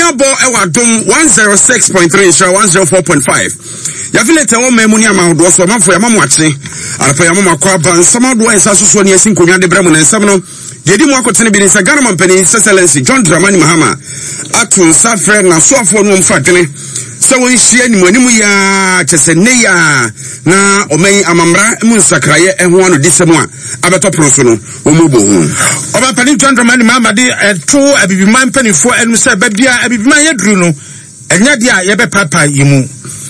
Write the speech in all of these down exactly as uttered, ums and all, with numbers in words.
Abo Ewadum one oh six point three, one oh four point five. Yafilete o memuni ama do so manfo ya mamwache. Arafa ya mama kwa ban sama do ensa so so ne asin konwa de bremu ne nsam no. Dedi mu akotene bi ne sa Ghana mampani Excellency John Dramani Mahama. Atu sa friend na so afo no mfa dwene. So we share ni manimu ya chese ne ya na omen amamra mu nsakraye ehwo no disemu a abeto proso no omubo hu oba pani John Dramani Mahama de eto abibiman panifo enu se babia abibiman yedru no enya de a yebe papa yimu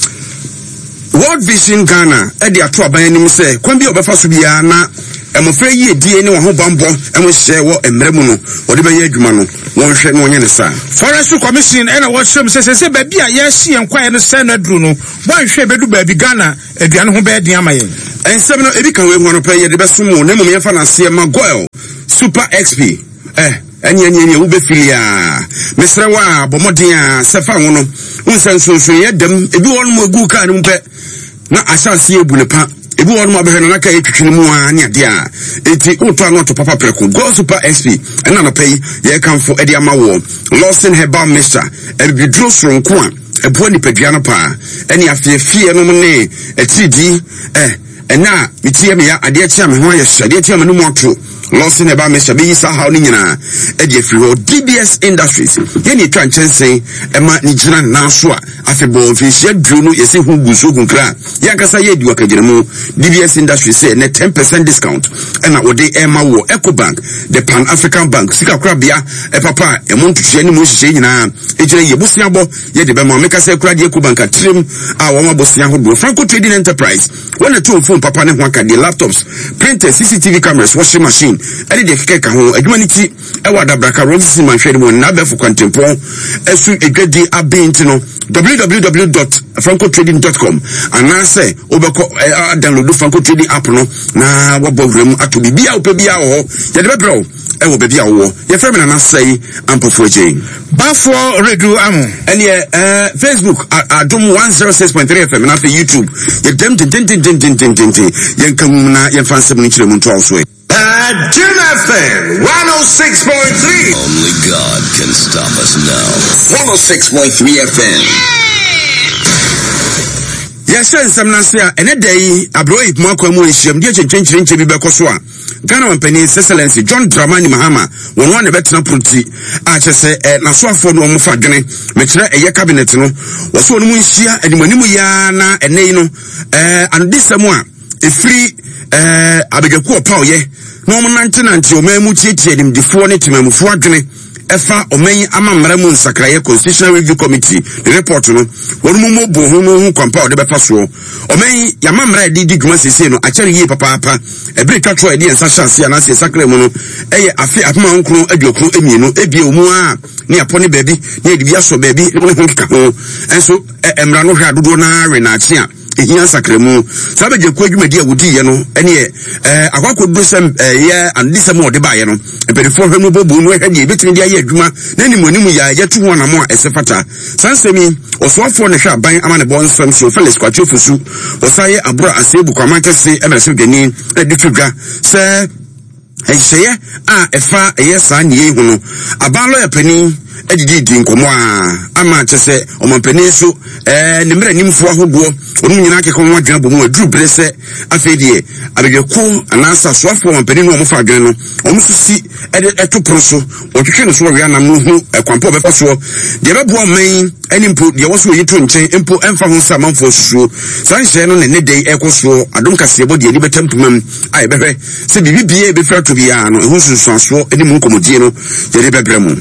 World Vision Ghana e de ato aban anim se kwan bi obefa so bia na emofra yi edie ne wo ho bambo emu hye wo emremu no wo de be ye adwuma no won hwe no onye ne sa Forest Commission ena wo hwem se se se ba bia ye hye enkwae no se na duru no won hwe bedu ba bi Ghana aduane ho be den amaye ensem no ebi kan we ho no pe ye de be sumo na mum ye fa na se Magoil Super X P eh anya anya anya wo be filia mesra wa bomoden a se fa ho no unsansunsun ye dem ebi won mo gu ka no mpe na asase ebu ne pa ebi won mo abehwe na ka etwetwe mu a ne ade a enti uto ano to papa preko go Super X P ena na pay ye kanfo ede amawo Lawson Herbal Mixture ebi dro soronko a ebo ni padua no pa ene afiefie no ne etidi eh ena mitie me ya ade chia me ho ya ade chia me no mo to Lawson Herbal Mixture be isa how ni nyina e de afiri D B S Industries ye ni twa nchense ema ni gina na so a afebo fihia duro no yesi hu guso kunkra yankasa ye di wakagiremu D B S Industries say na ten percent discount ena ode ema wo Ecobank the Pan African Bank sika kra bia e papa e montuhye ni mo hye nyina e gire ye bosia bo ye de be ma meka say kra de Ecobank atrim a wo ma bosia hodo Franco Trading Enterprise when to phone papa ne ho aka de laptops printers C C T V cameras washing machine edi de keke ka ho adwumaniti e wada braka roses man hwede mo na be for contempo esu edwedi abenti no w w w dot franco trading dot com anase obeko uh, download Franco Trading app no na wabogrem ato bibia opebia wo ye de bebro e wo bebia wo ye frame na na say ampofo je bafo redu amu ene eh Facebook adom one oh six point three F M na YouTube ye dem tin tin tin tin tin tin tin ye nkamu na ye fansem ni kire mu nto aso e Jim F M one oh six point three. Only God can stop us now. one oh six point three F M. Yes, sir, some Nasia, and a day, a bro, if Marco Moisham, dear change to be Becoswa. Ghana and Penny, Excellency John Dramani Mahama, when one of better pretty, I just say, and I saw for no more fagane, Metra, a year cabinet, no, was one Mushia, and Manimuyana, and Nano, and this someone, a free, uh, Abigaku Pow, ye. No man ninety-nine Omen Mutiated him before it to Memufuadne, Efa Omen Amamramun Sakraya Constitutional Review Committee, the report no, one more bohumo who compare the Bepasso. Omen Yamamra did Gmasino, actually ye papa, a break at Troy and Sasha Sianas Sacremono, a affair of my uncle, a Dioku Emino, a Biomua, near Pony Baby, near the Biaso Baby, and so Emrano Haduna Renatia. Ihian sakremu sabe je ko adwuma dia wudi ye no ene eh akwakọ brusem eh ye and this more de ba ye no empedifo hwemu bobu no hwede e betimi dia ye adwuma na ni monimu ya ye tu ho na mo esefata sansemi osofo ne hwa ban amane bon sam so Felix Kwacho Fusu osaye abura asebu kwamantese emerese gani e ditudwa se ehye a efa yesa nie hu no abalo ya pani edidi di nkomo a ama chese omampani so eh ne mra nimfo ahodo onu nyina akeka ho adwena bomu aduru brese afedie abegeko anasa so afo omampani no omofa adwena no omususi eto proso otwetwe no so wi anam no hu ekwampo befa so de bebo man enimpo de wo so yito nchen empo emfa ho sa manfo susuo sanhye no ne ne dei ekoso adom kase bo de ni betampumam ai behwe se bibibie be fra to bia no ho susuaso enimu nkomodie no de de bebremu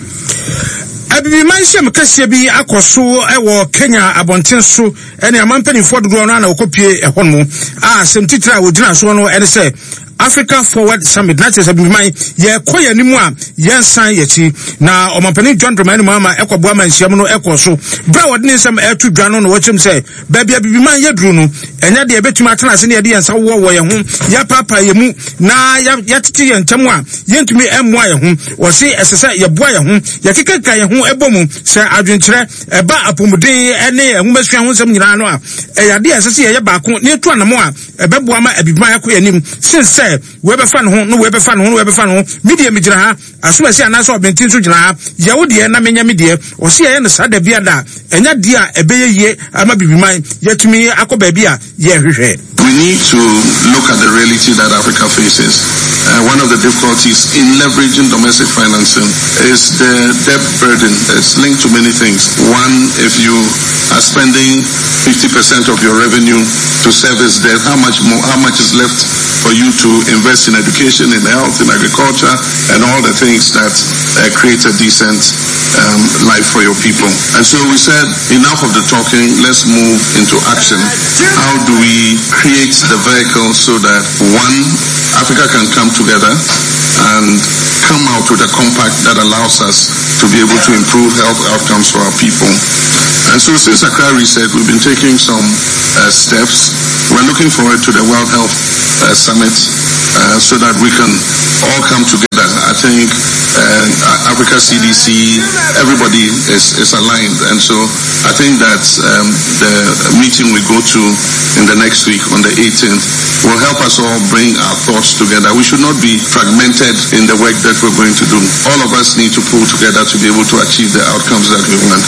Abibi manshem kase bi akoso ewo Kenya abonten so ene amampani fo dodo no na okopie ehon mu a semtitra wodina so no ene se Africa Forward Summit na tese bi man ye koya nimu a yensan yechi na omampani John Dramani Mahama ekwoboa manhyiam no ekoso bra wodine nsem etu dwa no no wachem se babia bibi man yedru no enya de ebetumi atena ase ne ye de yensa wo wo ye ho ya papa ye mu na ya titi ye ntem a yentumi emmoa ye ho wo se esese ye boa ye ho ye kekeka ye ho ebomu se adwenkyere eba apomuden ene ehumesua ho nsem nyina no a eyade esese ye ba ko ne etu anamo a ebeboa ma abibi man yakoya nim sinse say we be fan ho no we be fan ho no we be fan ho media me gina ha aso ase anaso obenti so gina ha ye wo de na menya media o se ye no sada bia da enya dia ebeye ye ama bibiman yetumi akoba bia ye hwehwe. We need to look at the reality that Africa faces. Uh, one of the difficulties in leveraging domestic financing is the debt burden. It's linked to many things. One, if you are spending fifty percent of your revenue to service debt, how much more, how much is left for you to invest in education, in health, in agriculture, and all the things that uh, create a decent um, life for your people? And so we said, enough of the talking, let's move into action. How do we create the vehicle so that, one, Africa can come together and come out with a compact that allows us to be able to improve health outcomes for our people. And so since Accra Reset, we've been taking some uh, steps. We're looking forward to the World Health uh, Summit uh, so that we can all come together. I think uh, Africa C D C, everybody is, is aligned. And so I think that um, the meeting we go to in the next week on the eighteenth will help us all bring our thoughts together. We should not be fragmented in the work that we're going to do. All of us need to pull together to be able to achieve the outcomes that we want.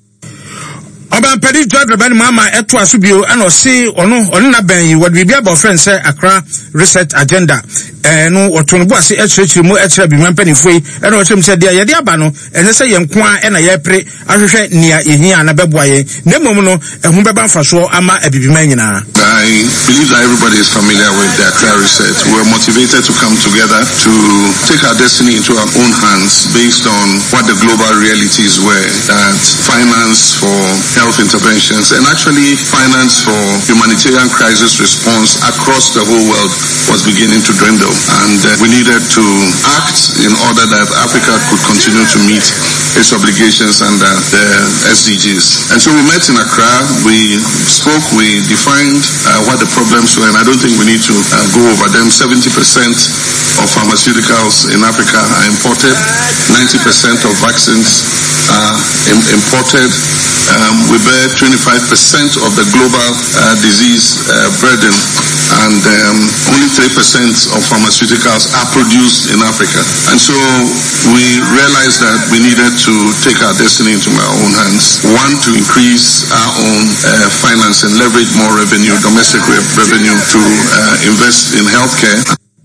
Oba Pedi George Rabani Mama eto asubio ano si ono ono na ben yi wod bibia ba friend say Accra Reset Agenda eh no oto no bo ase echirechiri mu echira bi mampani foi e no chem say dia ye dia ba no ene say ye nkoa e na ye pre ahwehwe nia yehia na beboa ye na mom no ehun beba mfaso ama abibiman nyina. I believe that everybody is familiar with the Accra Reset. We're motivated to come together to take our destiny into our own hands based on what the global realities were, that finance for health interventions and actually finance for humanitarian crisis response across the whole world was beginning to dwindle, and uh, we needed to act in order that Africa could continue to meet its obligations under the S D Gs. And so we met in Accra, we spoke, we defined uh, what the problems were, and I don't think we need to uh, go over them. seventy percent of pharmaceuticals in Africa are imported, ninety percent of vaccines are im- imported. Um, we bear twenty-five percent of the global uh, disease uh, burden, and um, only three percent of pharmaceuticals are produced in Africa. And so we realized that we needed to take our destiny into our own hands. One, to increase our own uh, finance and leverage more revenue, domestic re- revenue, to uh, invest in healthcare.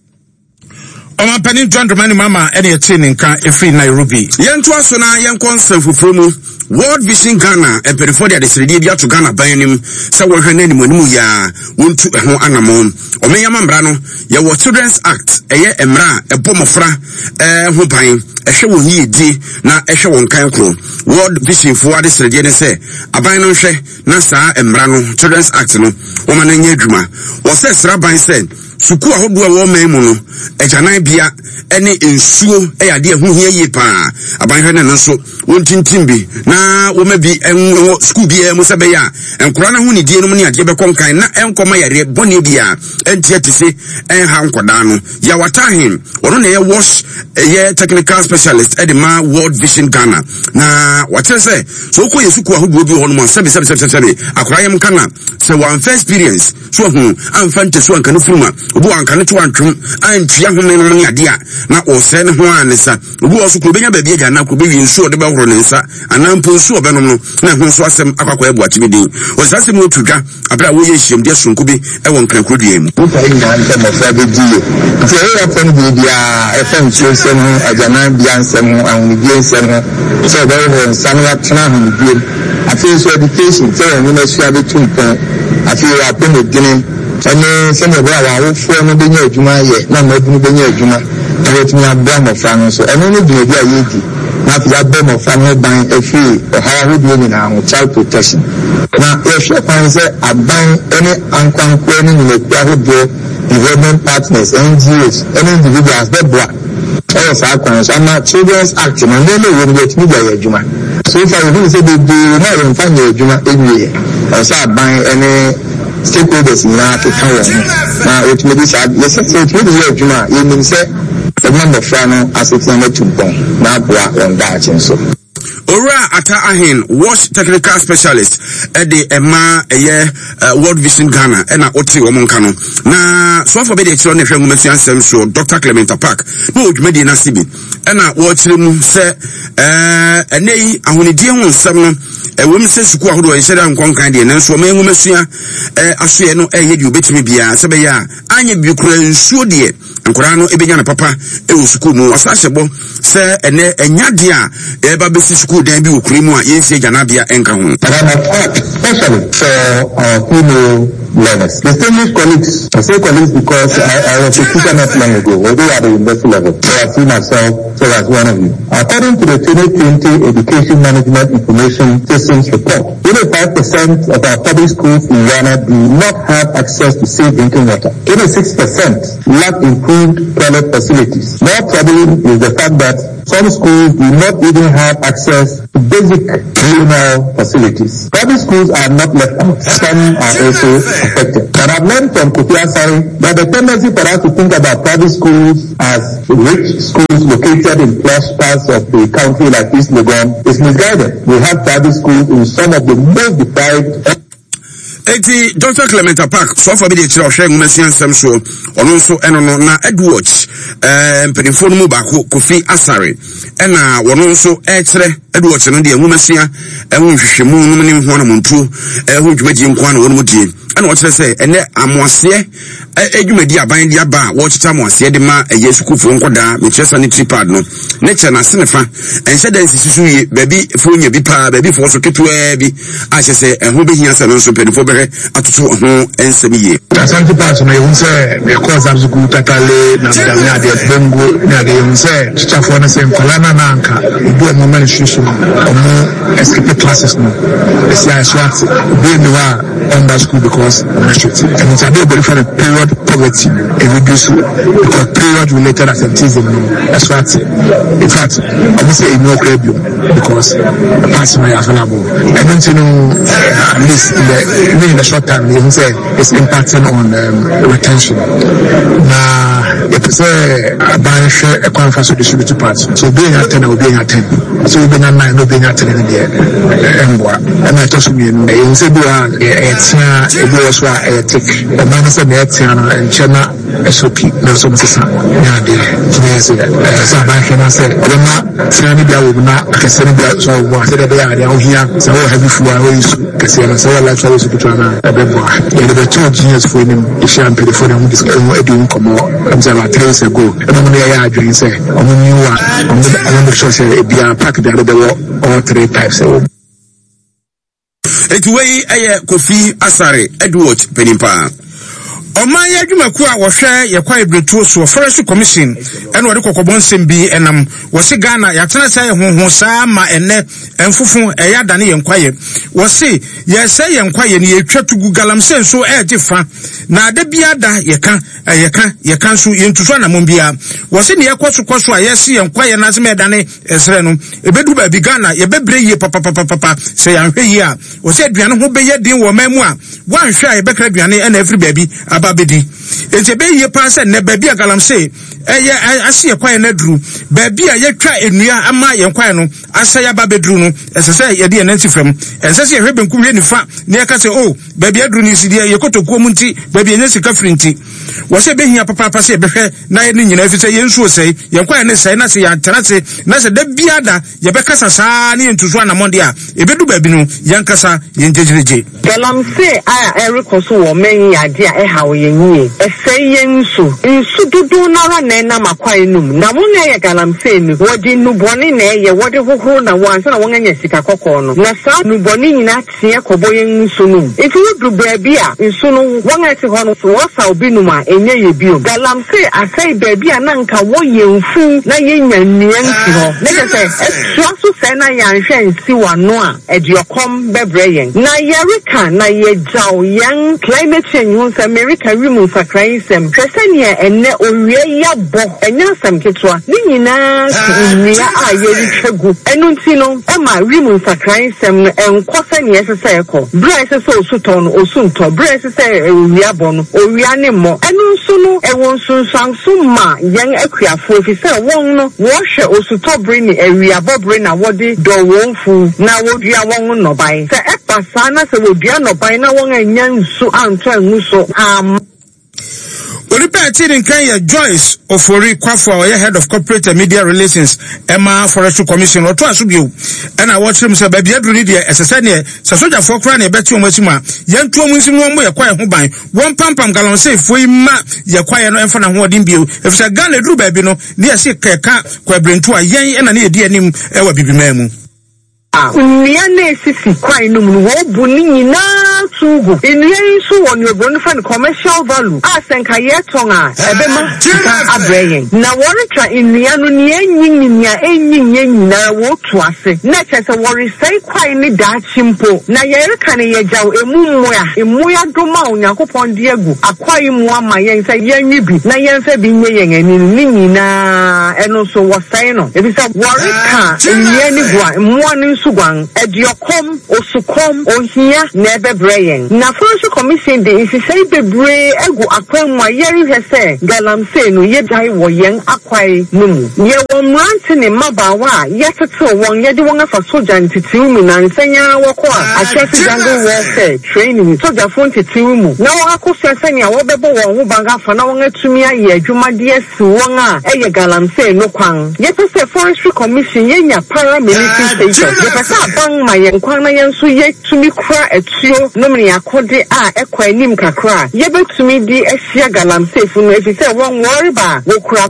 Oma Penny John Dramani Mama ene tin nka efi Nairobi. Yentu aso na yenkon sanfufuro mu World Vision Ghana e perifo de adesredi bia to Ghana bayanim se wo hwe nani monimu ya wontu ho anamon. Omeyama mbra no ye wo Children's Act eye emra ebomofra eh ho ban ehwe wo hiedi na ehwe wo nkan kro. World Vision fo adesredi ne se aban no hwe na saa emra no Children's Act no wo ma na nya adwuma. Wo se sra ban se suku ahodo a wo man mu no ejanan bia ene ensuo e yade ho hia yi pa abanhwe ne no so wontintim bi na wo ma bi en suku bia mu sebe ya enkora na ho ne die no mu ne ade be konkan na enkoma yare bone bia entie tise en ha nkoda no ya watahin ono ne ye wash ye technical specialist e de ma World Vision Ghana na wate se so ko yesuku ahodo bi ho no sebe sebe sebe sebe akora yem kana se one first experience so hu amfante so anka no furuma obu anka ne to antwum antua ho ne no ade a na o se ne ho anesa obu o so ko benya ba bia ga na ko be wi nsu o de be horo ne nsa anampo nsu obe no no na ho nso asem akwakwaa ebu ati bidin o sase mu otudwa abra wo ye hiem de sonko bi e won kan krodua mu ko fa ina ante mo fa be die nti e ya fon bi bia e fa nsu nsem agana bia nsem ahun bia nsem so be ho nsan ya tena ho bia afi so education so ni na sua be tumpo afi ya pe no gine ene se mo bra wa wo fo no be nya adwuma ye na ma dunu be nya adwuma na wetumi abra mo fa no so ene no dinu bia ye di na fi abra mo fa no ban afi o ha ho bi ni na ho child protection na e hwe kwan se aban ene ankwankwa ni ni kwa ho do development partners N G Os ene individuals be bra e sa kwan so na Children's Act na no no we get me bia adwuma so far we say be be na re mfa nya adwuma ewie o sa aban ene stakeholders na to power na it may be said yes it may be adwuma e mean say the number of no asset na to bon na bra on that so Ora Ata Ahin wash technical specialist at the Emma a World Vision Ghana and a Oti Womonkano. Na so for be the children from Messian Semso, Doctor Clementa Park, no Medina Sibi, and I watch him say, uh, a nay, and when he deal on seven, a woman says, who I said, I'm conquering the and so may Messia, I say, no, a you bet me be a Sabaya, Anya Bucran, so dear, and Corano Ebigana Papa, it was school more assashable, sir, and a Nadia, a Babisi school, then be Ukrimo, yes, Janabia, and Kahun. Especially for our female learners. Distinguished colleagues, I say colleagues because I, I was a teacher not long ago, although at the university level, so I see myself so as one of you. According to the twenty twenty Education Management Information Systems report, eighty-five percent of our public schools in Ghana do not have access to safe drinking water. eighty-six percent lack improved toilet facilities. More troubling is the fact that some schools do not even have access to basic communal facilities. Private schools are not left out. Some are also affected. But I've learned from Kofi Asare that the tendency for us to think about private schools as rich schools located in plush parts of the country like East Legon is misguided. We have private schools in some of the most deprived. Eti Doctor Clementa Park so for be the chira hwe ngumasi ansem so ono so eno no na Edward eh mpedifo no mu ba ko Kofi Asare ena wono so e kire Edward no de ngumasi a ehun hwehwemu no ne ho na montu ehun dwumadi nkwa na wono mu die ena wo kire se ene amoase edwumadi aban dia ba wo chicha amoase de ma yesu kufu nkoda me kire sanitary pad no ne kire na senefa enhye dan sisusu yi baby fo nya bi pa baby fo so ketua bi a hye se ehun be hia se no so pedifo atutu ho ensemiye Asante pass no yun say the cause of school tatale na mdamia de bongo na de yun say chichafo na say nkolana na anka do mo man shusu omo escape classes no esi I swat be me wa under school because na shoot and it's a very different period poverty e reduce because period related absenteeism no that's what in fact I will say no credible because the pass my available and then you know at least in the in the short time, you say it's impacting on um, retention. Now, if it's a bunch of conference of distributed parts, so being at ten or being at ten, so being at nine or being at ten in the end. And I told me, you say, do a tia, a boss, a tick, a man is a net, and China, S O P, no some sister. Yeah, yes, so I can say, I'm not saying that I will not, I can say that, so I said that they are here, so I have before I always, because I say, I like to always be trying to be more. And the two genius for him, the champagne for them, this doing come out, about three years ago, and I'm going to drink, say, I'm a new one, I'm going to show you, be a pack that they were all three types. It's way a Kofi Asare, Edward Penimpa. Oma ya dwumaku a wo hwe ye kwa ebretu so Forest Commission ene wode kokobon sembi enam wo se Ghana ya tena sai honhon saa ma ene enfufu e ya dane ye nkwaye wo se ye sai ye nkwaye ne ye twatugu galamsen so e jefa na ada bia da ye ka ye ka ye kan so ye ntuso na mombia wo se ne ye kwaso kwaso a ye se ye nkwaye na se me dane esre no ebedu ba bi Ghana ye bebre ye papa papa papa se ya hwe yi a wo se aduane ho be ye din wo mamu a wo anhwe a ye bekra aduane ene every baby babedi ente be ye pa se ne baby a galamse eye ase ye kwae na duru baby a ye twa enua ama ye kwae no asa ya babeduru no esese ye de nanti fam esese ye hwebe nkum hwe nifa ne ye ka se oh baby aduru ni sidie ye kotokuo mu nti baby enye sika frinti wo se be hia papa papa se be hwe na ye ni nyina fi se ye nsuo sei ye kwae ne sei na se ya ntanase na se da biada ye be kasa saa ne ntuso anamonde a ebedu baby no ye nkasa ye njejereje galamse a erikoso wo men ya de a e hawo ye nyi eseye nsu nsu dudu na na na makwai num na mo na ye galamse ni wodi nuboni na ye wodi hohoro na wansa na wonanya sika kokko no na sa nuboni nyina tie kobo ye nsu num ifu du baabi a nsu no wonga ti ho no so wasa obi num a enye ye bio galamse asai baabi a na nka wo ye mfu na ye nya nnuan ti ho na ke se esuo so se na ya nhwe nsi wano a ediokom bebre yen na yerika na ye jaw yan climate change ho se America rimu sakran sem hwesania enne owie ya bo enya sam ketwa ni nyina nnua a ye ritwagu enu nti no e ma rimu sakran sem no enkosa ne yesese eko bra yesese osuton osunto bra yesese owie abo no owie ne mo enu nso no ewo nsunsanso ma yen akuafo fi se won no wo hwe osutobre ni awiabobre na wode do wonfu na wodua won no bai se epasa na se wodua no bai na won anya nsu anto anguso am Olipa Atirin Kenya Joyce Ofori Kwafo, head of corporate and media relations, Emma Forestry Commission, or twice you. And I watch him say, baby, I do need as a senior, Sasoja for crying a better Wesima, young two wins in one way, acquire who buy one pump and gallon say, for him, Yaquire no infant and what in view. If it's a gun, a drew baby, no, near sick car, quabrin to a young and a near dear name, ever be memu. Niane sisi kwa inu wo buni na tugu inu so on your bonfan commercial value asenka yetonga ebema ka abrayen na wori tra inu anu ni enyin nya enyin enyin na wo to ase na chese wori sai kwa ni da chimpo na yere kan ye jaw emu moya emu ya doma onyankopon de agu akwa imu ama yen sai yenwi bi na yen fa bi nye yen ani ni nyina eno so wo sai no ebisa wori ka inu ani gwa emu ani sugwan ediokom osukom ohia na ebebrayen na Forestry Commission de isi say bebre egu akwanwa yeri hese galamse no ye dai wo yen akwai numu ye wo mrante ne mabawa yetete won ye de won afa soja ntitiw mu na nsanya woko a achefi jungle warfare training soja fo ntitiw mu na won akoso senya wo bebo won ho banga fa na won atumi aye adwumade asi won a eye galamse no kwan ye pese Forestry Commission ye nya paramilitary status ye pese bang ma yen kwan na yen so ye tumi kura etuo no me akode a ekwa anim kakra ye betumi di ahia galamse fu no efise won worry ba wo kura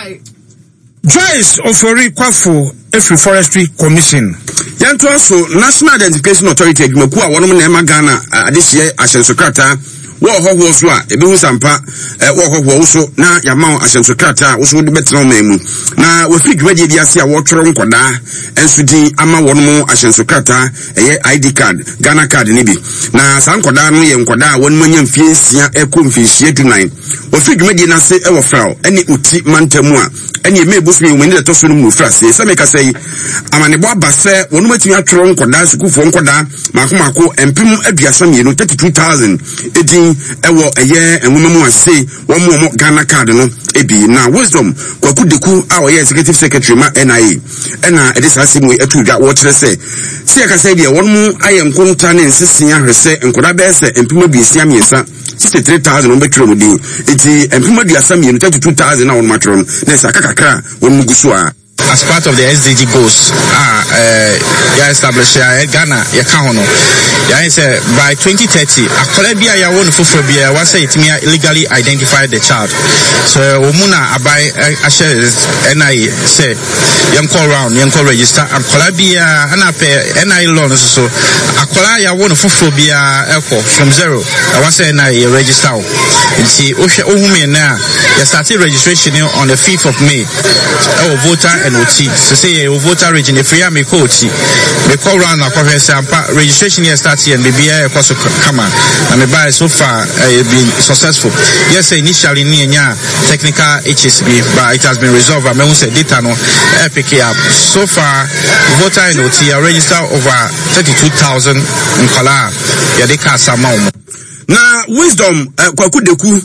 Joyce Ofori Kwafo Efri Forestry Commission. Yanto so National Identification Authority adwumaku a wonom na ema Ghana adehye ahyensokrata wo hoho so a ebi hu sampa wo hoho so na yama ahyensokrata wo so de betena mamu na wo fi dwumadie bi ase a wo tworo nkoda enso din ama wonom ahyensokrata eye I D card Ghana card ni bi na san nkoda no ye nkoda a wonom anya mfie nsia ekọ mfie dunan wo fi dwumadie na se e wo frao ene uti mantamu a ene me bosu mi woni de to so no mu frase se me ka sei amanebo abase wonom atimi atworo nkoda sukufo nkoda makomako empem aduasa mienu thirty-two thousand edin ewo eye enwoma mu ase wo mo mo Ghana card no ebi na Wisdom kwakudeku a wo ye executive secretary ma N I A ena edisa simu etudwa wo kire se se ka se dia wonmu aye nkonta ne nsese ahwese nkoda be se empem aduasa miesa sixty-three thousand on betro mudi eti empem aduasa mienu thirty-two thousand na won matro no na sa kakakra won mugusu a as part of the S D G goals ah uh ya establish ya Ghana ya kahono ya say by twenty thirty akola bia ya won foforo bia wa say it me illegally identified the child so omuna abai ashe N I A say yam call round yam call register akola bia ana pe N I A law no so akola ya won foforo bia eko from zero wa say N I A register nti ohwe ohumi na ya started registration on the fifth of May our voter and O T. So say a voter region if we are me coach. We call round our registration here starts here and the B I A course come on. And me buy so far uh, been successful. Yes, initially near technical H S B, but it has been resolved. I mean, say data no pick up. So far, voter and O T are registered over thirty-two thousand in Kala. Yeah, they can't amount. Na Wisdom uh, kwakudeku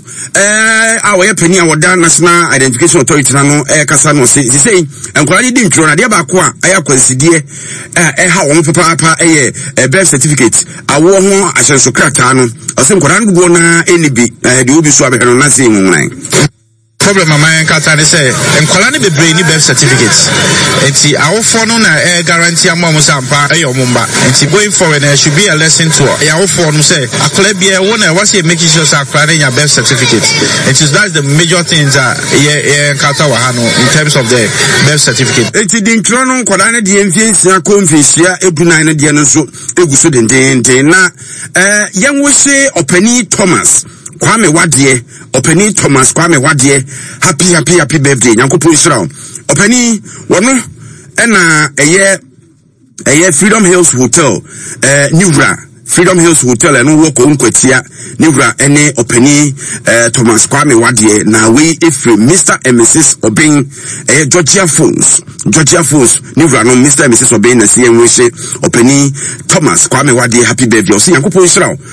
eh awoye pani a woda National Identification Authority na no eh kasa no se sei enkwari di ntro na de ba ko a aya kwansidie eh eh ha won papa papa eh eh birth certificate awo ho ahyensokrata no ose nkwara no na enibi eh de obi so abehwe no na se nwunan problem my man kata ne say enkwala ne bebre ni birth certificate enti awofo no na eh guarantee amom sampa eh omumba enti going forward there should be a lesson to awofo no say akola bia won na was making sure say akola your birth certificate it is that's the major things that yeah kata wa hano in terms of the birth certificate enti din tro no nkola ne de mfiensia ko mfiesia edunan ne de no so eguso dendenden na eh yanwo se opani Thomas Kwame Wadie Openi Thomas Kwame Wadie happy happy happy birthday Nyankopo Israel Openi wono ena eye eye Freedom Hills Hotel eh Newra Freedom Hills Hotel eno wo ko nkwatia Newra ene Openi eh Thomas Kwame Wadie na we Efrem Mister and Missus Obeng eh Georgia Phones Georgia Phones Newra no Mister and Missus Obeng na se enwe Openi Thomas Kwame Wadie happy birthday o se Nyankopo Israel